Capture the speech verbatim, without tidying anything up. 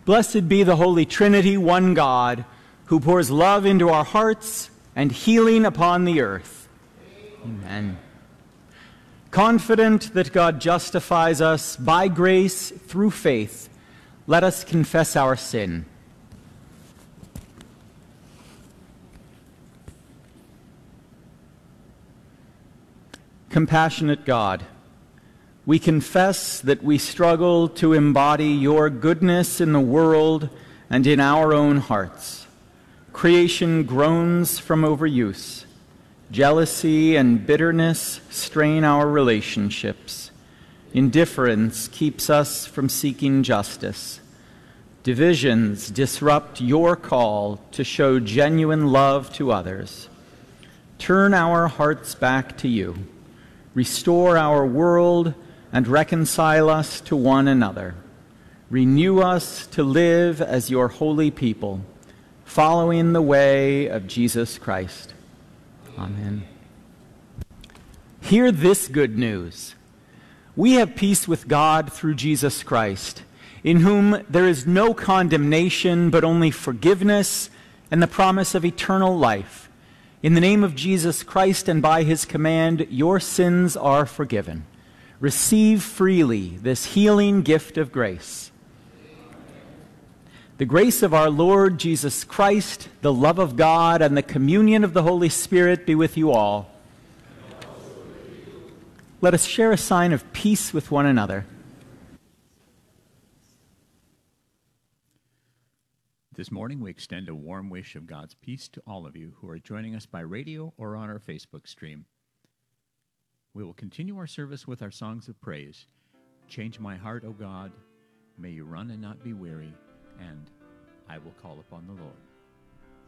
Blessed be the Holy Trinity, one God, who pours love into our hearts and healing upon the earth. Amen. Confident that God justifies us by grace through faith, let us confess our sin. Compassionate God, we confess that we struggle to embody your goodness in the world and in our own hearts. Creation groans from overuse. Jealousy and bitterness strain our relationships. Indifference keeps us from seeking justice. Divisions disrupt your call to show genuine love to others. Turn our hearts back to you. Restore our world and reconcile us to one another. Renew us to live as your holy people, following the way of Jesus Christ. Amen. Hear this good news. We have peace with God through Jesus Christ, in whom there is no condemnation but only forgiveness and the promise of eternal life. In the name of Jesus Christ and by his command, your sins are forgiven. Receive freely this healing gift of grace. The grace of our Lord Jesus Christ, the love of God, and the communion of the Holy Spirit be with you all. Let us share a sign of peace with one another. This morning, we extend a warm wish of God's peace to all of you who are joining us by radio or on our Facebook stream. We will continue our service with our songs of praise. Change my heart, O God. May you run and not be weary, and I will call upon the Lord.